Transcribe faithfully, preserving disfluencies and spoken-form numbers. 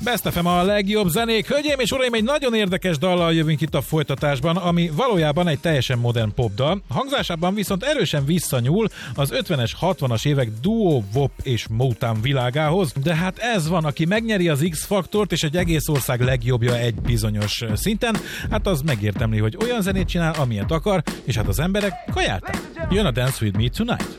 Best ef em a legjobb zenék. Hölgyeim és uraim, egy nagyon érdekes dallal jövünk itt a folytatásban, ami valójában egy teljesen modern popdal. Hangzásában viszont erősen visszanyúl az ötvenes, hatvanas évek duo, wop és Motown világához, de hát ez van, aki megnyeri az X-faktort és egy egész ország legjobbja egy bizonyos szinten, hát az megértemli, hogy olyan zenét csinál, amilyet akar, és hát az emberek kajálták. Jön a Dance With Me Tonight.